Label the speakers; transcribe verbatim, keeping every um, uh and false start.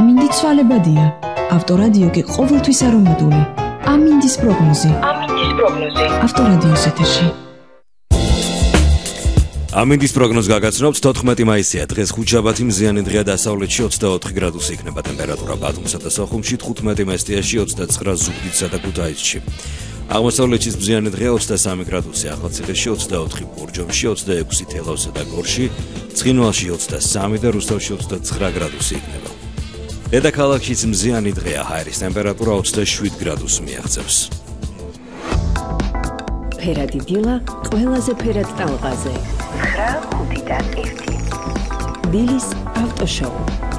Speaker 1: ამინდი ცვალებადია. ავტორადიო კი ყოველთვის არომატული. ამინდის პროგნოზი. ამინდის პროგნოზი. ავტორადიოს ეთერში.
Speaker 2: ამინდის პროგნოზს გაგაცნობთ თოთხმეტი მაისია. დღეს ხუთშაბათი მზიანი დღეა დასავლეთში ოცდაოთხი გრადუსი იქნება ტემპერატურა ბათუმსა და სოხუმში, თხუთმეტი მესტიაში ოცდაცხრა ზუგდიდსა და ქუთაისში. აღმოსავლეთში მზიანი დღეა ოცდასამი გრადუსი, ახალციხეში ოცდაოთხი, ბურჯომში ოცდაექვსი, თელავსა და გორში, ცხინვალში ოცდასამი და რუსთავში ოცდაცხრა გრადუსი იქნება. დედაქალაქშიც მზიანი დღეა, ჰაერის ტემპერატურა ოცდაშვიდ გრადუსს მიაღწევს.
Speaker 3: ფერადი დილა ყველაზე ფერად ტალღაზე. ცხრა ხუთიდან ერთი. დილის ავტოშოუ.